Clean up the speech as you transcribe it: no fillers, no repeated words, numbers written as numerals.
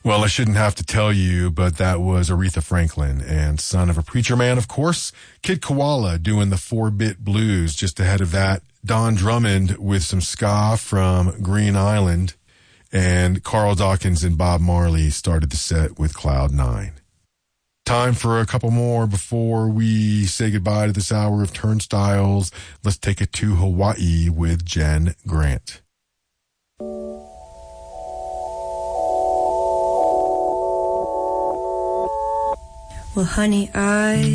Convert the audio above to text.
Well, I shouldn't have to tell you, but that was Aretha Franklin and Son of a Preacher Man, of course. Kid Koala doing the 4-bit blues. Just ahead of that, Don Drummond with some ska from Green Island. And Carl Dawkins and Bob Marley started the set with Cloud 9. Time for a couple more before we say goodbye to this hour of Turnstiles. Let's take it to Hawaii with Jen Grant. Well, honey,